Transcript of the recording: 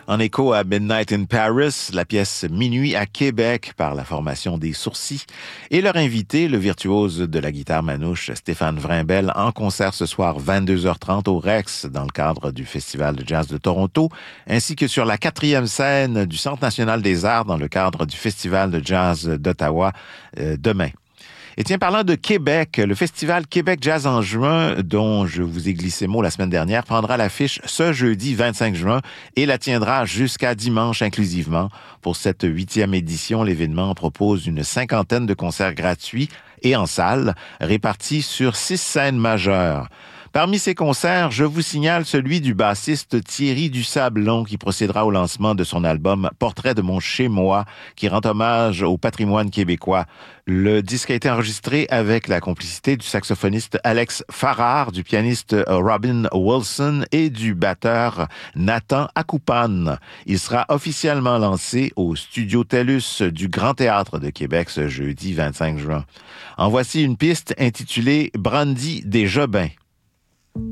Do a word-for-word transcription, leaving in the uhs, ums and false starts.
En écho à Midnight in Paris, la pièce Minuit à Québec par la formation des Sourcils et leur invité, le virtuose de la guitare manouche Stéphane Vrimbel, en concert ce soir vingt-deux heures trente au Rex dans le cadre du Festival de jazz de Toronto, ainsi que sur la quatrième scène du Centre national des arts dans le cadre du Festival de jazz d'Ottawa euh, demain. Et tiens, parlant de Québec, le festival Québec Jazz en juin, dont je vous ai glissé mot la semaine dernière, prendra l'affiche ce jeudi vingt-cinq juin et la tiendra jusqu'à dimanche inclusivement. Pour cette huitième édition, l'événement propose une cinquantaine de concerts gratuits et en salle, répartis sur six scènes majeures. Parmi ces concerts, je vous signale celui du bassiste Thierry Dusablon qui procédera au lancement de son album Portrait de mon chez-moi qui rend hommage au patrimoine québécois. Le disque a été enregistré avec la complicité du saxophoniste Alex Farrar, du pianiste Robin Wilson et du batteur Nathan Akoupan. Il sera officiellement lancé au Studio TELUS du Grand Théâtre de Québec ce jeudi vingt-cinq juin. En voici une piste intitulée Brandy des Jobins.